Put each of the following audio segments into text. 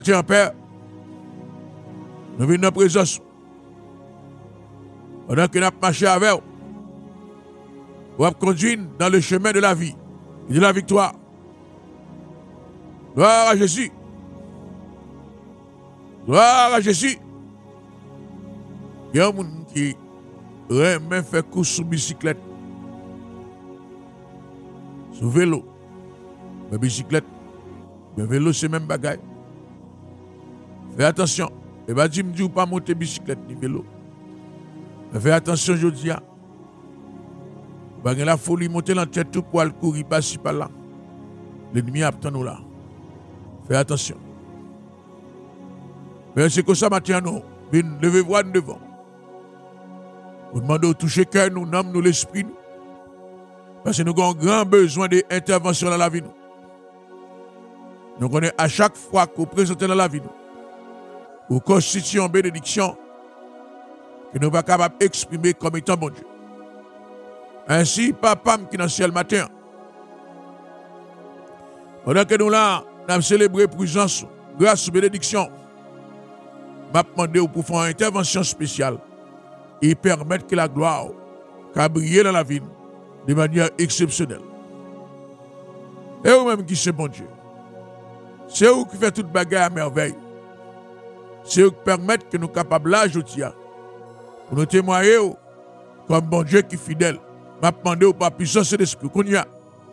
Tiens, Père, nous venons en présence. Pendant que nous avons marché avec vous, vous avez conduit dans le chemin de la vie et de la victoire. Gloire à Jésus. Gloire à Jésus. Il y a un monde qui aime faire course sur bicyclette, sur vélo. Mais bicyclette, mais vélo, c'est même bagaille. Fais attention. Et pas dire que pas monter bicyclette ni vélo. Mais fais attention, je dis. La folie monter dans la tête tout pour aller courir par-ci par-là. L'ennemi attend nous là. Fais attention. Mais c'est comme ça, matin, nous. Levez-vous devant. Vous demandez de toucher cœur, nous, l'âme, nous, l'esprit, nous. Parce que nous avons grand besoin d'intervention dans la vie, nous. Nous connaissons à chaque fois que vous présentez dans la vie, nous. Vous constituez en bénédiction que nous ne sommes pas capables d'exprimer comme étant bon Dieu. Ainsi, papa qui est dans le ciel matin, pendant que nous là, nous avons célébré présence, grâce aux bénédictions, m'a demandé pour faire une intervention spéciale et permettre que la gloire brille dans la vie de manière exceptionnelle. Et vous-même qui c'est bon Dieu. C'est vous qui faites toute bagarre à merveille. C'est vous qui permettent que nous soyons capables là, je tiens, pour nous témoigner comme bon Dieu qui est fidèle. M'a demandé au pas puissance de l'esprit qu'on y a.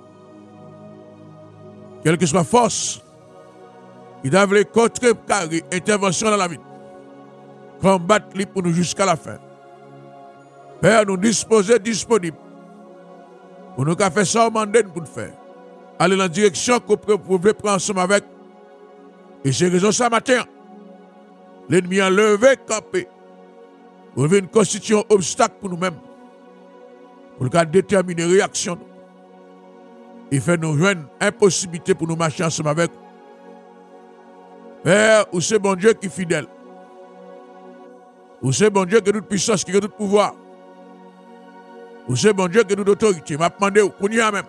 Quelle que soit force, il a voulu contrecarrer intervention dans la vie. Combattre pour nous jusqu'à la fin. Père, nous disposer disponible. Pour nous faire ça au mandat pour nous faire. Aller dans la direction que vous pouvez prendre ensemble avec. Et c'est raison ça matin. L'ennemi a levé, campé. Pour une constitution obstacle pour nous-mêmes. Pour nous déterminer la réaction. Et faire nous joindre impossibilité pour nous marcher ensemble avec. Père, où c'est bon Dieu qui est fidèle. Où c'est bon Dieu qui a toute puissance, qui a tout pouvoir. Où c'est bon Dieu qui a toute autorité. M'a demandé où qu'on y a même.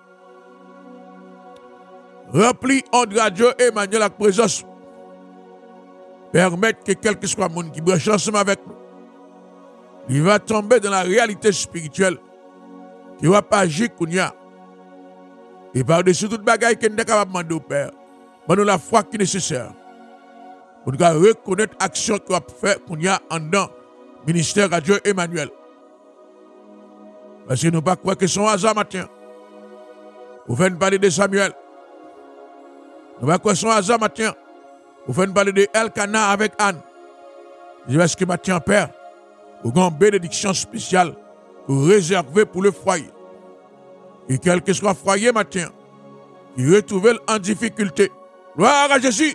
Remplis André Radio et Emmanuel la présence. Permettre que quel que soit le monde qui branche ensemble avec nous, il va tomber dans la réalité spirituelle qui va pas agir qu'on y a. Et par-dessus toute bagaille qu'on est capable de demander au Père, nous la foi qui est nécessaire. Pour nous reconnaître l'action qu'on va faire qu'on y a en dedans, ministère Radio Emmanuel. Parce que nous ne pas croire que c'est un hasard matin. Vous faites parler de Samuel. Nous ne pas croire que c'est un hasard matin. Vous faites parler de Elkanah avec Anne. Je vais ce que matin, Père, vous avez une bénédiction spéciale pour réserver pour le foyer. Et quel que soit le foyer matin, qui retrouve en difficulté. Gloire à Jésus.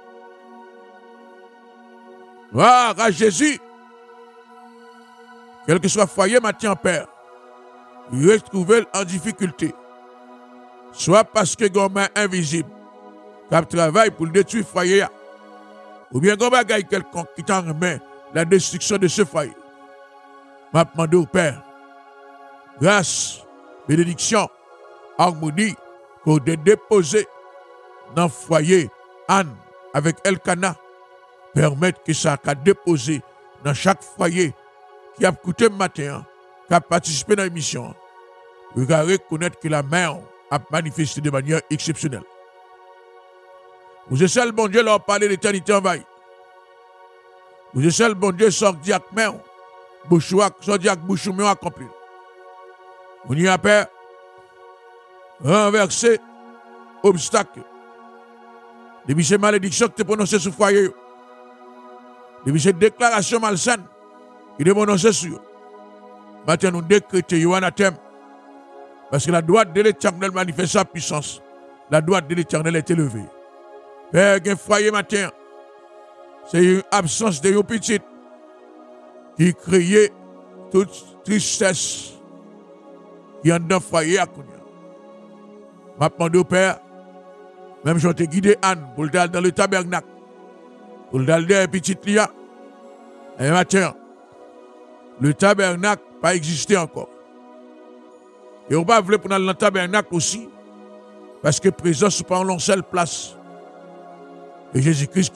Gloire à Jésus. Quel que soit le foyer matin, Père, qui retrouve en difficulté. Soit parce que vous avez une main invisible qui travaille pour détruire le foyer. Ou bien vous avez quelqu'un qui t'en remet la destruction de ce foyer. Je demande au Père, grâce, bénédiction, harmonie, pour déposer dans le foyer Anne avec Elkanah, permettre que ça a déposé dans chaque foyer qui a écouté le matin, qui a participé dans l'émission, pour reconnaître que la mère a manifesté de manière exceptionnelle. Vous êtes seul, bon Dieu, leur parler d'éternité envahie. Vous êtes seul, bon Dieu, sorti avec mère, sorti avec bouchou, mais accompli. Vous n'y a pas renverser obstacle. Depuis ces malédictions que tu prononcées sur le foyer, depuis ces déclarations malsaines qui te prononcées sur eux, maintenant nous décrétons un anathème. Parce que la droite de l'Éternel manifeste sa puissance. La droite de l'Éternel est élevée. Père, un foyer matin, c'est une absence de petite qui crée toute tristesse qui est dans le foyer à Kounia. Je demande au Père, même je t'ai guidé Anne pour le dans le tabernacle, pour le aller à petite lia. Et matin, le tabernacle n'a pas existé encore. Et on va vouloir pour aller dans le tabernacle aussi, parce que présence n'est pas en seule place. Et Jésus-Christ